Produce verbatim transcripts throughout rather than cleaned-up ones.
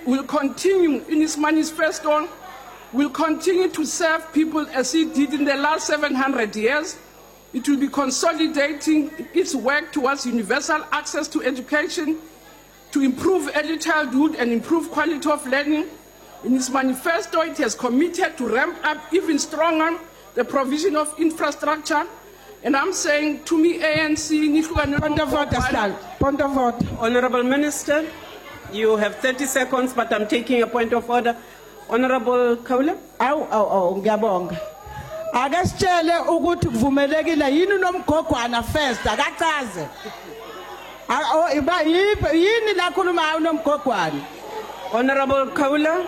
will continue in his manifesto, will continue to serve people as he did in the last seven hundred years. It will be consolidating its work towards universal access to education, to improve early childhood and improve quality of learning. In its manifesto, it has committed to ramp up even stronger the provision of infrastructure. And I'm saying to me, A N C, Point of order, point of order. Honorable Minister, you have thirty seconds, but I'm taking a point of order. Honorable Kaula? Aw, aw, aw, ngiyabonga. Ake sitshele ukuthi kuvumelekile yini nomgogwana first akachaze. Aw, iba yini la khuluma nomgogwana? Honorable Kaula?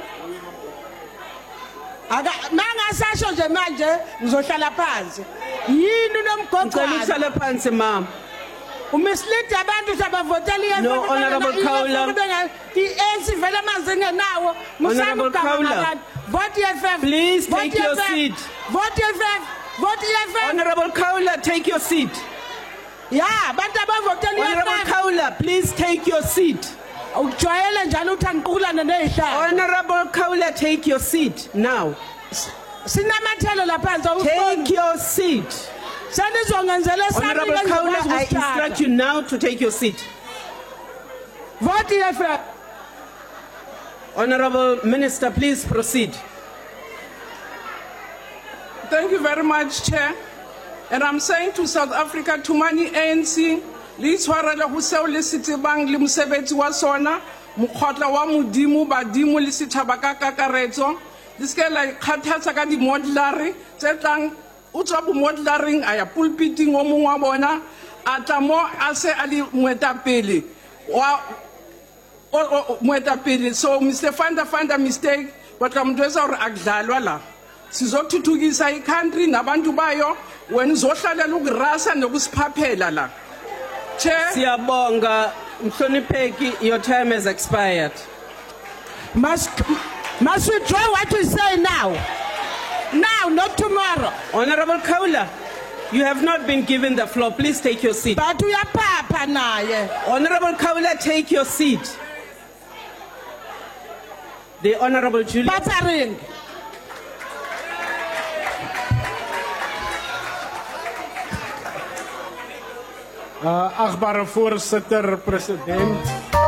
Aka mangasasho nje manje ngizohlala phansi. Yini nomgogwana? Ngicela uhlale phansi mama. Umislead abantu sabavotela No, Honorable Kaula. Honorable Kaula. Vote E F F. Please take your seat. Vote E F F. Vote E F F. Honorable Kaula, take your seat. Yeah, abantu abavotela Honorable Kaula, please take your seat. Ujwayele njalo uthanqulana nezihlalo. Honorable Kaula, take your seat now. Sinamathelo lapha. Take your seat. Honorable Kaula, I instruct you now to take your seat. Vote E F F. Honorable Minister, please proceed. Thank you very much, Chair. And I'm saying to South Africa, to many A N C, li tshwarela ho seo le setsebang le mosebetsi wa sona, mokgotla wa modimo badimo le setjhaba ka kakaretso, le se ke la ikgathatsa ka di modulary tse tlang o tswa bo modularing a ya pulpiting o mongwe wa bona a tla mo a se a le moetapele wa moetapele. So Mister Fanda Fanda mistake but kamdweza hore akudlalwa la sizothuthukisa i-country nabantu bayo wena uzohlalela ukurasa nokusiphaphela la. Chair, Siyabonga Mhlonipheki, your time has expired. Must must we try what we say now? Now, not tomorrow. Honorable Kaula, you have not been given the floor. Please take your seat. But we are papa now. Honorable Kaula, take your seat. The Honorable Julia. Papa ring. Uh, achtbare voorzitter, president.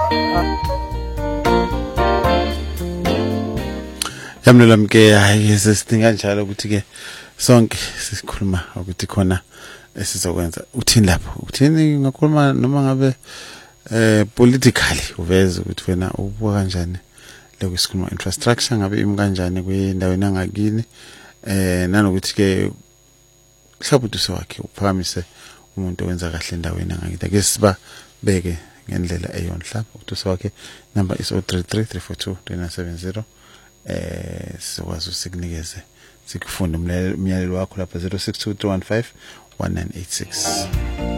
Yamlo mke hayi sesidinga njalo ukuthi ke sonke sikhuluma ukuthi khona esizokwenza. Uthini lapho? Uthini ngakhuluma noma ngabe eh politically uveze ukuthi wena ubuka kanjani lokho sikhuluma infrastructure ngabe imi kanjani kwindaweni yangakini eh nanokuthi ke mhlawumbe uthi wakhe uphakamise umuntu owenza kahle endaweni yangakithi. Ake siba beke ngendlela eyonhla. Uthi wakhe number is zero three three three four two three nine seven zero. eh sizokwazi usikunikeze sikufunde umyalelo wakho lapha zero six two three one five one nine eight six.